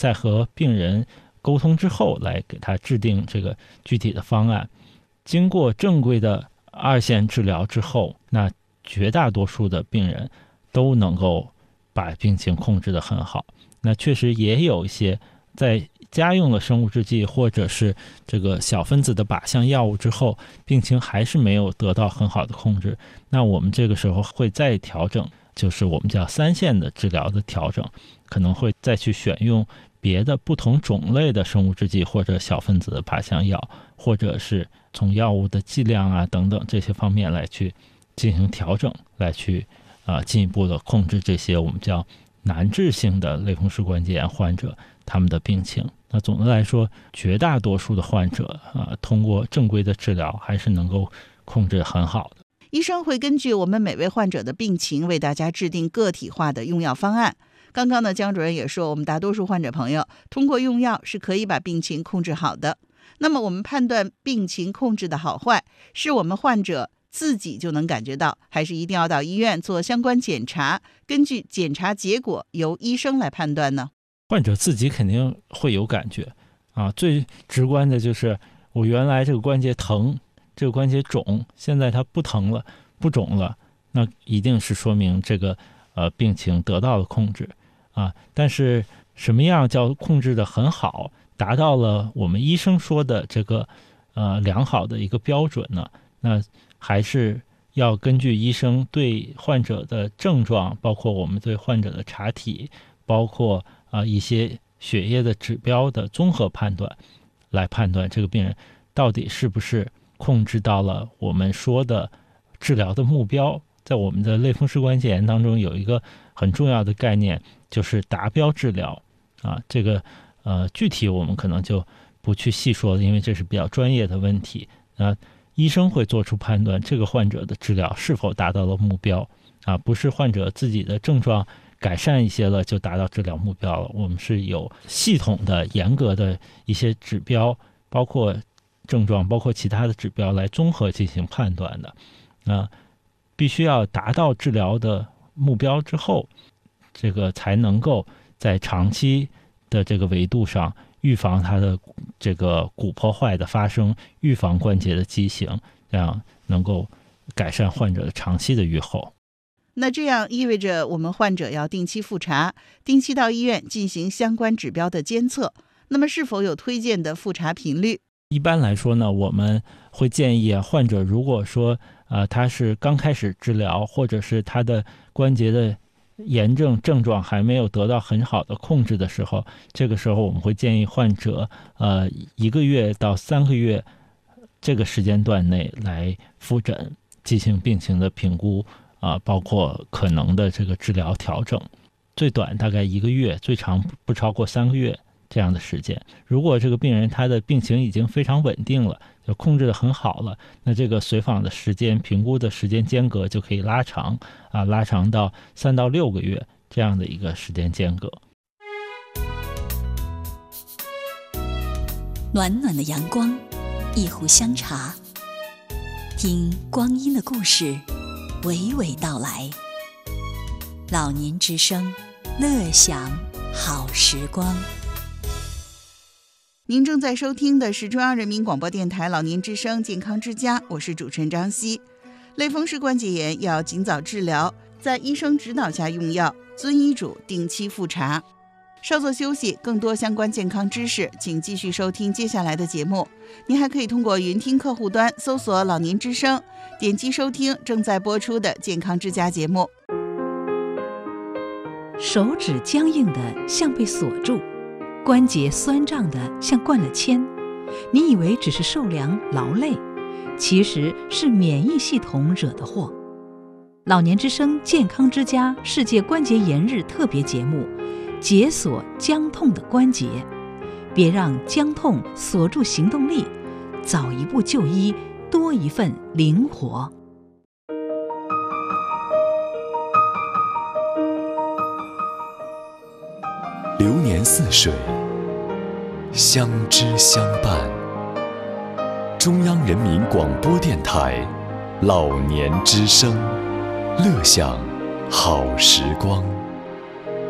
在和病人沟通之后来给他制定这个具体的方案。经过正规的2线治疗之后，那绝大多数的病人都能够把病情控制得很好。那确实也有一些在加用了生物制剂或者是这个小分子的靶向药物之后，病情还是没有得到很好的控制，那我们这个时候会再调整，就是我们叫3线的治疗的调整，可能会再去选用别的不同种类的生物制剂或者小分子的靶向药，或者是从药物的剂量啊等等这些方面来去进行调整，来去进一步的控制这些我们叫难治性的类风湿关节炎患者他们的病情。那总的来说，绝大多数的患者通过正规的治疗还是能够控制很好的。 医生会根据我们每位患者的病情为大家制定个体化的用药方案。刚刚呢，江主任也说，我们大多数患者朋友通过用药是可以把病情控制好的。那么我们判断病情控制的好坏，是我们患者自己就能感觉到，还是一定要到医院做相关检查，根据检查结果由医生来判断呢？ 患者自己肯定会有感觉最直观的就是我原来这个关节疼，这个关节肿，现在它不疼了，不肿了，那一定是说明这个病情得到了控制但是什么样叫控制的很好，达到了我们医生说的这个良好的一个标准呢？那还是要根据医生对患者的症状，包括我们对患者的查体，包括一些血液的指标的综合判断，来判断这个病人到底是不是控制到了我们说的治疗的目标。在我们的类风湿关节炎当中有一个很重要的概念，就是达标治疗这个具体我们可能就不去细说了，因为这是比较专业的问题。医生会做出判断，这个患者的治疗是否达到了目标不是患者自己的症状改善一些了就达到治疗目标了。我们是有系统的严格的一些指标，包括症状，包括其他的指标来综合进行判断的必须要达到治疗的目标之后，这个才能够在长期的这个维度上预防它的这个骨破坏的发生，预防关节的畸形，这样能够改善患者的长期的预后。 那这样意味着我们患者要定期复查，定期到医院进行相关指标的监测。那么是否有推荐的复查频率？ 一般来说呢，我们会建议患者如果说他是刚开始治疗，或者是他的关节的炎症症状还没有得到很好的控制的时候，这个时候我们会建议患者1个月到3个月这个时间段内来复诊，进行病情的评估包括可能的这个治疗调整，最短大概1个月，最长不超过3个月这样的时间。如果这个病人他的病情已经非常稳定了，就控制得很好了，那这个随访的时间，评估的时间间隔就可以拉长拉长到3到6个月这样的一个时间间隔。 暖暖的阳光，一壶香茶，听光阴的故事娓娓道来。老年之声，乐享好时光。 您正在收听的是中央人民广播电台老年之声健康之家，我是主持人张希。类风湿关节炎要尽早治疗，在医生指导下用药，遵医嘱定期复查。稍作休息，更多相关健康知识请继续收听接下来的节目。您还可以通过云听客户端搜索老年之声，点击收听正在播出的健康之家节目。 手指僵硬的像被锁住，关节酸胀的像灌了铅，你以为只是受凉劳累，其实是免疫系统惹的祸。老年之声健康之家世界关节炎日特别节目，解锁僵痛的关节，别让僵痛锁住行动力，早一步就医，多一份灵活。 流年似水，相知相伴。中央人民广播电台老年之声，乐享好时光。